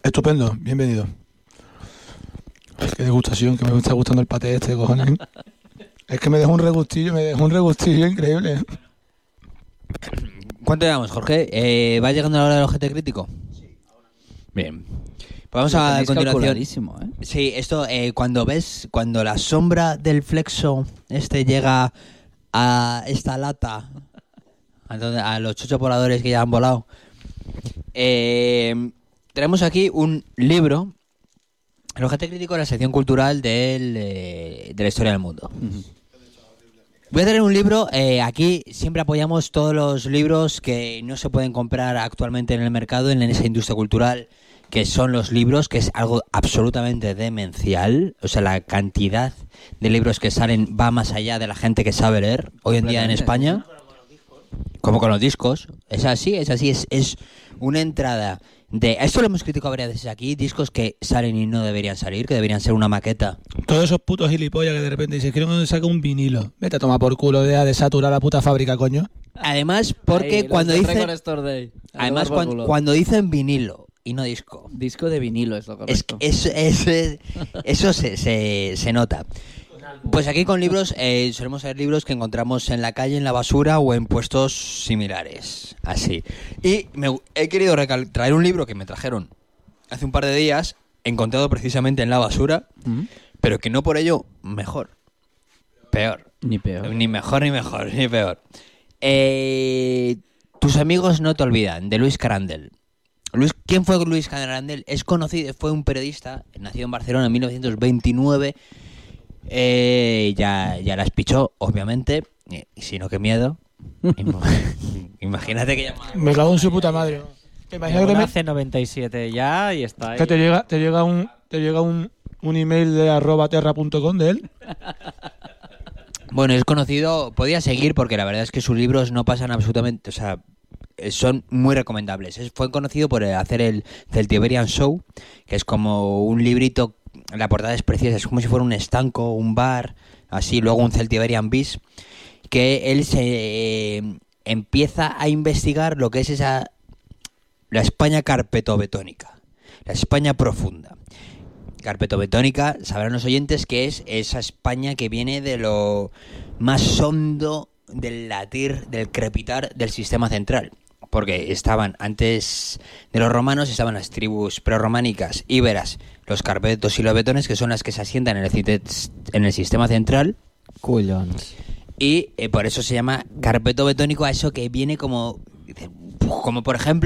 Estupendo, bienvenido. Qué degustación, que me está gustando el paté este, cojones. Es que me dejó un regustillo increíble. ¿Cuánto llevamos, Jorge? ¿Va llegando la hora del ojete crítico? Sí, ahora. Bien. Pues vamos a continuación. Sí, esto, cuando la sombra del flexo llega a esta lata, a los chochos voladores que ya han volado, tenemos aquí un libro, el ojete crítico de la sección cultural de la historia del mundo. Uh-huh. Voy a tener un libro, aquí siempre apoyamos todos los libros que no se pueden comprar actualmente en el mercado, en esa industria cultural, que son los libros, que es algo absolutamente demencial. O sea, la cantidad de libros que salen va más allá de la gente que sabe leer hoy en día en España. Como con los discos. Es así, es una entrada de... Esto lo hemos criticado varias veces aquí, discos que salen y no deberían salir, que deberían ser una maqueta. Todos esos putos gilipollas que de repente dicen, quiero que saque un vinilo. Vete a tomar por culo, deja de saturar la puta fábrica, coño. Además, porque ahí, cuando dicen... Además, cuando dicen vinilo y no disco. Disco de vinilo es lo correcto. Eso se nota. Pues aquí con libros, solemos leer libros que encontramos en la calle, en la basura o en puestos similares. Así. Y he querido traer un libro que me trajeron hace un par de días, encontrado precisamente en la basura, pero que no por ello mejor. Peor. Ni peor. Ni mejor, ni peor. Tus amigos no te olvidan, de Luis Carandel. ¿Quién fue Luis Carandel? Es conocido, fue un periodista, nacido en Barcelona en 1929. Ya las pichó, obviamente. Y si no, qué miedo. Imagínate que llama. Me cago en su puta madre. Imagínate que hace 97 ya y está ahí. Que te llega un email de @terra.com de él. Bueno, es conocido, podía seguir porque la verdad es que sus libros no pasan absolutamente, o sea, son muy recomendables. Fue conocido por hacer el Celtiberian Show, que es como un librito, la portada es preciosa, es como si fuera un estanco, un bar, así, luego un Celtiberian Bis, que él se empieza a investigar lo que es la España carpetobetónica, la España profunda. Carpetobetónica, sabrán los oyentes que es esa España que viene de lo más hondo del latir, del crepitar del sistema central. Porque estaban, antes de los romanos, estaban las tribus prerrománicas íberas, los carpetos y los betones, que son las que se asientan en el sistema central. Cullons. Y por eso se llama carpeto betónico a eso que viene como por ejemplo,